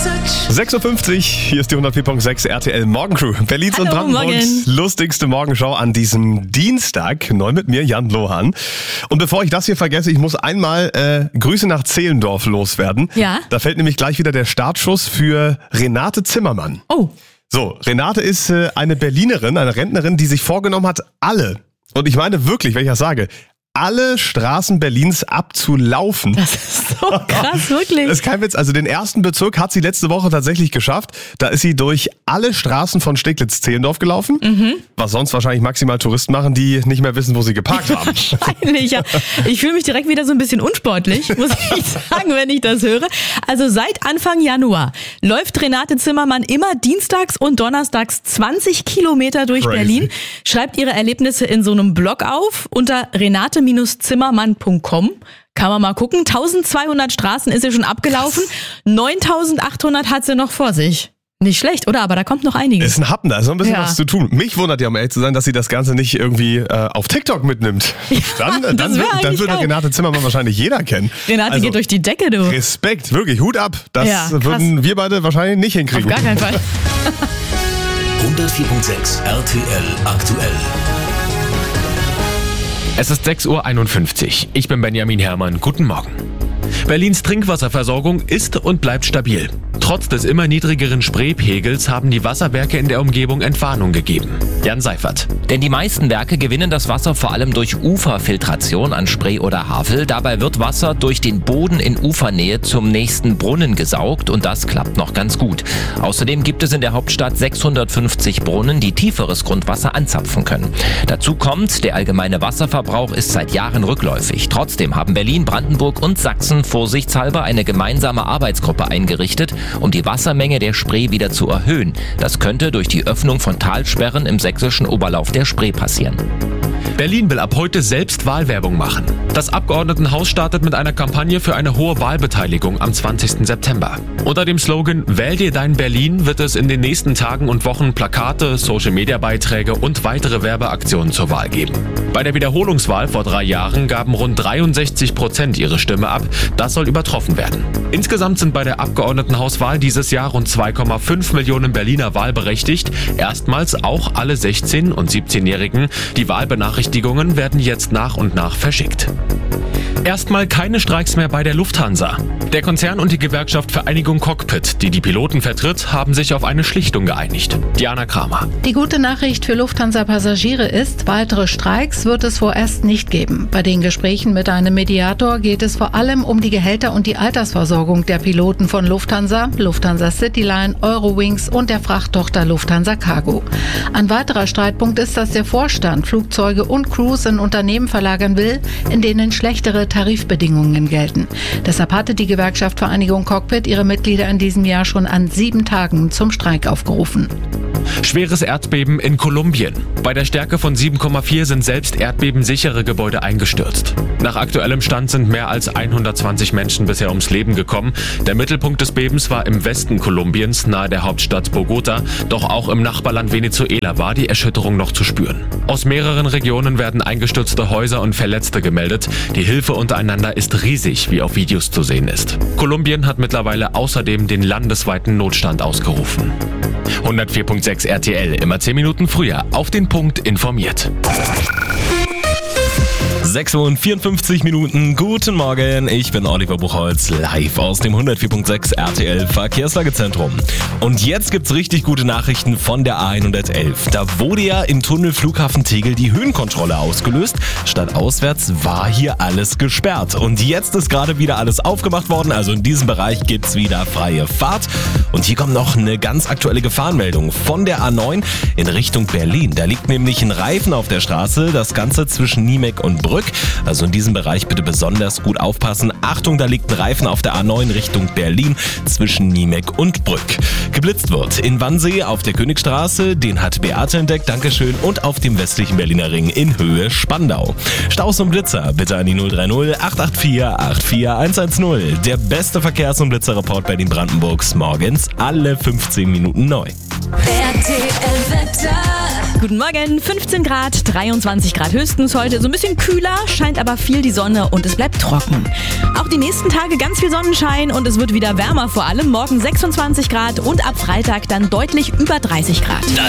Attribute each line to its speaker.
Speaker 1: 6.50 Uhr, hier ist die 104.6 RTL Morgencrew. Berlins und
Speaker 2: Hallo,
Speaker 1: Brandenburgs lustigste Morgenshow an diesem Dienstag. Neu mit mir, Jan Lohan. Und bevor ich das hier vergesse, ich muss einmal Grüße nach Zehlendorf loswerden.
Speaker 2: Ja.
Speaker 1: Da fällt nämlich gleich wieder der Startschuss für Renate Zimmermann.
Speaker 2: Oh.
Speaker 1: So, Renate ist eine Berlinerin, eine Rentnerin, die sich vorgenommen hat, und ich meine wirklich, wenn ich das sage, alle Straßen Berlins abzulaufen.
Speaker 2: Das ist so krass, wirklich.
Speaker 1: Das ist kein Witz. Also den ersten Bezirk hat sie letzte Woche tatsächlich geschafft. Da ist sie durch alle Straßen von Steglitz-Zehlendorf gelaufen. Was sonst wahrscheinlich maximal Touristen machen, die nicht mehr wissen, wo sie geparkt haben.
Speaker 2: Wahrscheinlich, ja. Ich fühle mich direkt wieder so ein bisschen unsportlich, muss ich sagen, wenn ich das höre. Also seit Anfang Januar läuft Renate Zimmermann immer dienstags und donnerstags 20 Kilometer durch
Speaker 1: Crazy.
Speaker 2: Berlin, schreibt ihre Erlebnisse in so einem Blog auf unter renate-zimmermann.com. Kann man mal gucken. 1200 Straßen ist sie schon abgelaufen. 9800 hat sie noch vor sich. Nicht schlecht, oder? Aber da kommt noch einiges.
Speaker 1: Ist ein Happen, da ist noch ein bisschen
Speaker 2: Ja.
Speaker 1: was zu tun. Mich wundert ja, um ehrlich zu sein, dass sie das Ganze nicht irgendwie auf TikTok mitnimmt. Dann
Speaker 2: das wär
Speaker 1: dann
Speaker 2: eigentlich
Speaker 1: würde
Speaker 2: geil.
Speaker 1: Renate Zimmermann wahrscheinlich jeder kennen.
Speaker 2: Renate
Speaker 1: Also,
Speaker 2: geht durch die Decke, du.
Speaker 1: Respekt, wirklich, Hut ab. Das
Speaker 2: Ja, krass.
Speaker 1: würden wir beide wahrscheinlich nicht
Speaker 2: Auf
Speaker 1: hinkriegen.
Speaker 2: gar keinen Fall.
Speaker 3: 104.6 RTL aktuell.
Speaker 4: Es ist 6.51 Uhr. Ich bin Benjamin Herrmann. Guten Morgen. Berlins Trinkwasserversorgung ist und bleibt stabil. Trotz des immer niedrigeren Spreepegels haben die Wasserwerke in der Umgebung Entwarnung gegeben. Jan Seifert.
Speaker 5: Denn die meisten Werke gewinnen das Wasser vor allem durch Uferfiltration an Spree oder Havel. Dabei wird Wasser durch den Boden in Ufernähe zum nächsten Brunnen gesaugt und das klappt noch ganz gut. Außerdem gibt es in der Hauptstadt 650 Brunnen, die tieferes Grundwasser anzapfen können. Dazu kommt, der allgemeine Wasserverbrauch ist seit Jahren rückläufig. Trotzdem haben Berlin, Brandenburg und Sachsen vorsichtshalber eine gemeinsame Arbeitsgruppe eingerichtet, um die Wassermenge der Spree wieder zu erhöhen. Das könnte durch die Öffnung von Talsperren im sächsischen Oberlauf der Spree passieren.
Speaker 4: Berlin will ab heute selbst Wahlwerbung machen. Das Abgeordnetenhaus startet mit einer Kampagne für eine hohe Wahlbeteiligung am 20. September. Unter dem Slogan "Wähl dir dein Berlin" wird es in den nächsten Tagen und Wochen Plakate, Social-Media-Beiträge und weitere Werbeaktionen zur Wahl geben. Bei der Wiederholungswahl vor 3 Jahren gaben rund 63% ihre Stimme ab. Das soll übertroffen werden. Insgesamt sind bei der Abgeordnetenhauswahl dieses Jahr rund 2,5 Millionen Berliner wahlberechtigt. Erstmals auch alle 16- und 17-Jährigen. Die Wahlbenachrichtigungen werden jetzt nach und nach verschickt. Erstmal keine Streiks mehr bei der Lufthansa. Der Konzern und die Gewerkschaft Vereinigung Cockpit, die die Piloten vertritt, haben sich auf eine Schlichtung geeinigt. Diana Kramer.
Speaker 6: Die gute Nachricht für Lufthansa-Passagiere ist, weitere Streiks wird es vorerst nicht geben. Bei den Gesprächen mit einem Mediator geht es vor allem um die Gehälter und die Altersversorgung der Piloten von Lufthansa, Lufthansa Cityline, Eurowings und der Frachttochter Lufthansa Cargo. Ein weiterer Streitpunkt ist, dass der Vorstand Flugzeuge und Crews in Unternehmen verlagern will, in denen schlechtere Tarifbedingungen gelten. Deshalb hatte die Gewerkschaft Vereinigung Cockpit ihre Mitglieder in diesem Jahr schon an 7 Tagen zum Streik aufgerufen.
Speaker 4: Schweres Erdbeben in Kolumbien. Bei der Stärke von 7,4 sind selbst erdbebensichere Gebäude eingestürzt. Nach aktuellem Stand sind mehr als 120 Menschen bisher ums Leben gekommen. Der Mittelpunkt des Bebens war im Westen Kolumbiens, nahe der Hauptstadt Bogota. Doch auch im Nachbarland Venezuela war die Erschütterung noch zu spüren. Aus mehreren Regionen werden eingestürzte Häuser und Verletzte gemeldet. Die Hilfe untereinander ist riesig, wie auf Videos zu sehen ist. Kolumbien hat mittlerweile außerdem den landesweiten Notstand ausgerufen. 104.6 RTL, immer 10 Minuten früher, auf den Punkt informiert.
Speaker 7: 6:54 Uhr. Guten Morgen, ich bin Oliver Buchholz, live aus dem 104.6 RTL Verkehrslagezentrum. Und jetzt gibt's richtig gute Nachrichten von der A111. Da wurde ja im Tunnel Flughafen Tegel die Höhenkontrolle ausgelöst. Stadtauswärts war hier alles gesperrt. Und jetzt ist gerade wieder alles aufgemacht worden, also in diesem Bereich gibt's wieder freie Fahrt. Und hier kommt noch eine ganz aktuelle Gefahrenmeldung von der A9 in Richtung Berlin. Da liegt nämlich ein Reifen auf der Straße, das Ganze zwischen Niemek und Brück. Also in diesem Bereich bitte besonders gut aufpassen. Achtung, da liegt ein Reifen auf der A9 Richtung Berlin zwischen Niemek und Brück. Geblitzt wird in Wannsee auf der Königstraße, den hat Beate entdeckt, Dankeschön, und auf dem westlichen Berliner Ring in Höhe Spandau. Staus und Blitzer bitte an die 030 884 84110. Der beste Verkehrs- und Blitzerreport Berlin-Brandenburgs morgens alle 15 Minuten neu.
Speaker 8: RTL Wetter.
Speaker 2: Guten Morgen, 15 Grad, 23 Grad höchstens heute. So ein bisschen kühler, scheint aber viel die Sonne und es bleibt trocken. Auch die nächsten Tage ganz viel Sonnenschein und es wird wieder wärmer, vor allem morgen 26 Grad und ab Freitag dann deutlich über 30 Grad.